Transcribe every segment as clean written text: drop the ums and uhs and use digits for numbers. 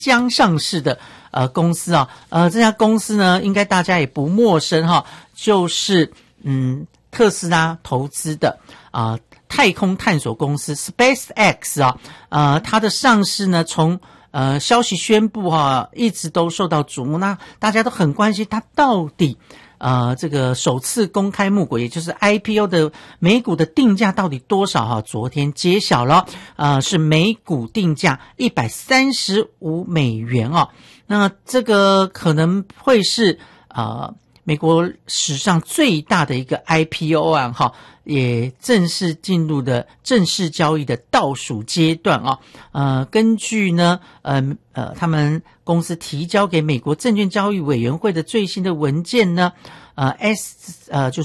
将上市的公司啊，这家公司呢，应该大家也不陌生哈，就是特斯拉投资的太空探索公司 SpaceX 啊，它的上市呢，从消息宣布一直都受到瞩目，那大家都很关心它到底这个首次公开募股，也就是 IPO 的每股的定价到底多少昨天揭晓了，是每股定价$135那这个可能会是美国史上最大的一个 IPO 案也正式进入的正式交易的倒数阶段根据呢他们公司提交给美国证券交易委员会的最新的文件呢就是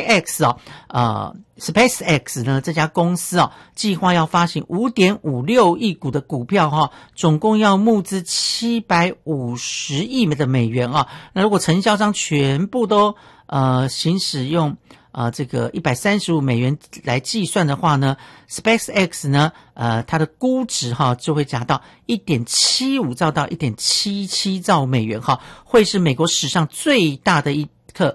SpaceX 呢这家公司计划要发行 5.56 亿股的股票总共要募资750亿的美元那如果承销商全部都行使用这个$135来计算的话呢 SpaceX 呢它的估值就会达到1.75兆到1.77兆美元会是美国史上最大的一个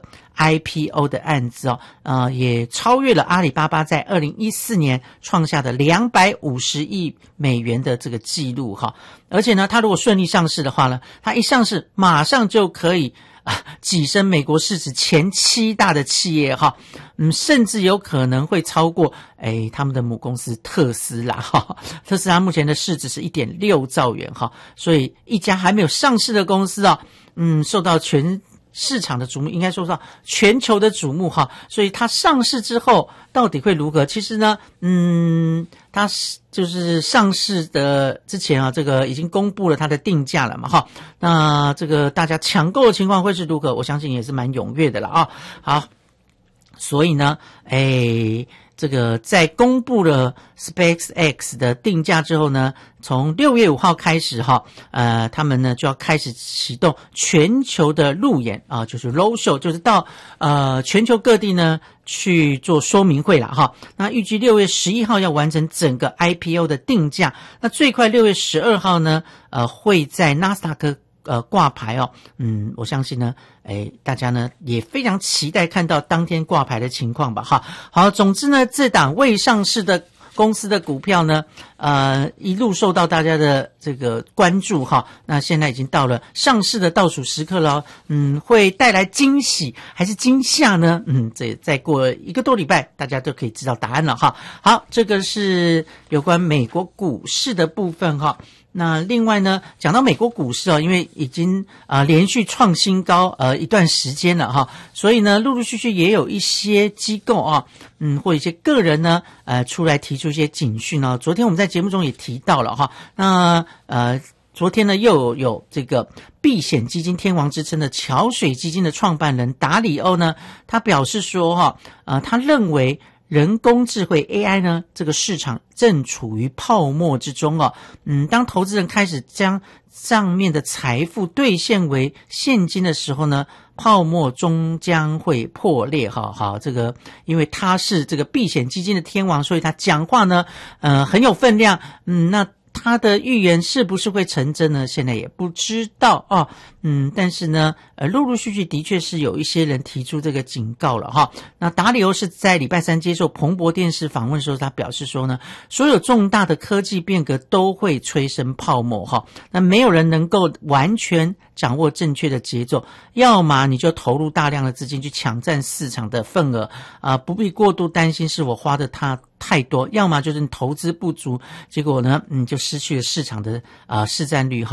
IPO 的案子也超越了阿里巴巴在2014年创下的250亿美元的这个记录而且呢它如果顺利上市的话呢，它一上市马上就可以跻身美国市值前7大的企业甚至有可能会超过他们的母公司特斯拉特斯拉目前的市值是 1.6 兆元所以一家还没有上市的公司受到全市场的瞩目，应该说到全球的瞩目所以它上市之后到底会如何？其实呢它就是上市的之前这个已经公布了它的定价了嘛那这个大家抢购的情况会是如何？我相信也是蛮踊跃的了好，所以呢这个在公布了 SpaceX 的定价之后呢，从6月5号开始他们呢就要开始启动全球的路演就是 road show， 就是到全球各地呢去做说明会啦那预计6月11号要完成整个 IPO 的定价，那最快6月12号呢会在纳斯达克挂牌我相信呢大家呢也非常期待看到当天挂牌的情况吧好，总之呢这档未上市的公司的股票呢一路受到大家的这个关注那现在已经到了上市的倒数时刻了会带来惊喜还是惊吓呢这再过1个多礼拜大家都可以知道答案了好，这个是有关美国股市的部分那另外呢讲到美国股市因为已经连续创新高一段时间了所以呢陆陆续续也有一些机构或一些个人呢出来提出一些警讯昨天我们在节目中也提到了那昨天呢又有这个避险基金天王之称的桥水基金的创办人达里欧呢，他表示说他认为人工智慧 AI 呢这个市场正处于泡沫之中当投资人开始将上面的财富兑现为现金的时候呢，泡沫终将会破裂好，这个因为他是这个避险基金的天王，所以他讲话呢很有分量那他的预言是不是会成真呢？现在也不知道但是呢陆陆续续的确是有一些人提出这个警告了那达里欧是在礼拜三接受彭博电视访问的时候，他表示说呢，所有重大的科技变革都会催生泡沫那没有人能够完全掌握正确的节奏，要么你就投入大量的资金去抢占市场的份额不必过度担心是我花的太多，要么就是你投资不足，结果呢你就失去了市场的市占率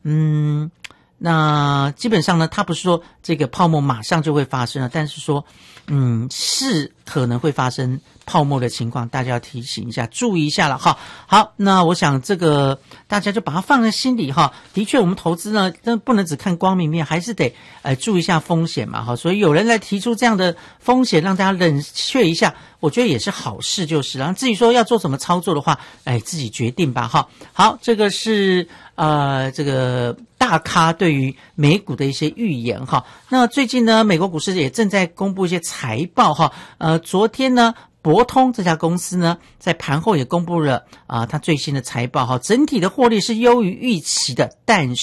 那基本上呢他不是说这个泡沫马上就会发生了，但是说是可能会发生泡沫的情况，大家要提醒一下注意一下了好，那我想这个大家就把它放在心里的确我们投资呢真不能只看光明面，还是得注意一下风险嘛所以有人来提出这样的风险让大家冷却一下，我觉得也是好事就是了，至于说要做什么操作的话自己决定吧好，这个是这个大咖对于美股的一些预言那最近呢美国股市也正在公布一些财报昨天呢博通这家公司呢，在盘后也公布了它最新的财报哈，整体的获利是优于预期的，但